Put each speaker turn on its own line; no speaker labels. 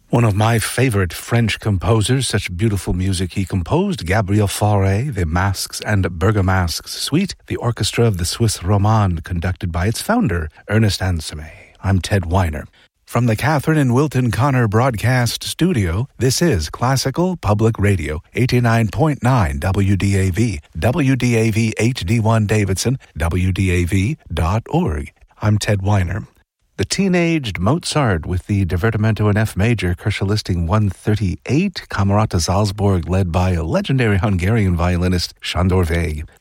One of my favorite French composers, such beautiful music he composed, Gabriel Fauré, the Masques and Bergamasques Suite, the orchestra of the Swiss Romande, conducted by its founder, Ernest Ansermet. I'm Ted Weiner. From the Catherine and Wilton Connor Broadcast Studio, this is Classical Public Radio, 89.9 WDAV, WDAV HD1 Davidson, WDAV.org. I'm Ted Weiner. The teenaged Mozart with the Divertimento in F major, Kershaw Listing 138, Camerata Salzburg, led by a legendary Hungarian violinist, Sándor Vég.